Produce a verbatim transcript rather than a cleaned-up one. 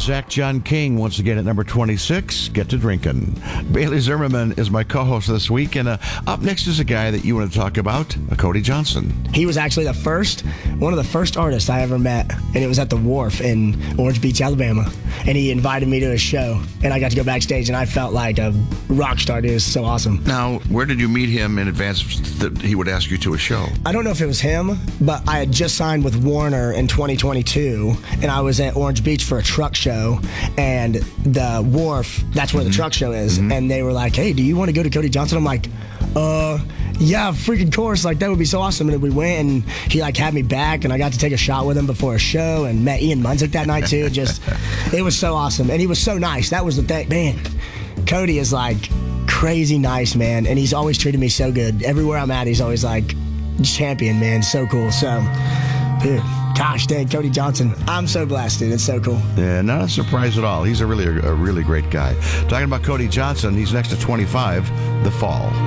Zach John King once again at number twenty-six. Get to drinking. Bailey Zimmerman is my co-host this week, and uh, up next is a guy that you want to talk about, uh, Cody Johnson. He was actually the first, one of the first artists I ever met, and it was at the Wharf in Orange Beach, Alabama. And he invited me to his show, and I got to go backstage, and I felt like a rock star. Dude, it was so awesome. Now, where did you meet him in advance that he would ask you to a show? I don't know if it was him, but I had just signed with Warner in twenty twenty-two, and I was at Orange Beach for a truck show, and the Wharf, that's where mm-hmm. the truck show is, mm-hmm. and they were like, hey, do you want to go to Cody Johnson? I'm like, uh, yeah, freaking course, like, that would be so awesome. And we went, and he, like, had me back, and I got to take a shot with him before a show, and met Ian Munzik that night, too. Just, it was so awesome, and he was so nice. That was the thing. Man, Cody is, like, crazy nice, man, and he's always treated me so good. Everywhere I'm at, he's always, like, champion, man. So cool. So, dude, gosh dang, Cody Johnson. I'm so blessed, dude. It's so cool. Yeah, not a surprise at all. He's a really, a really great guy. Talking about Cody Johnson, he's next to twenty-five, The Fall.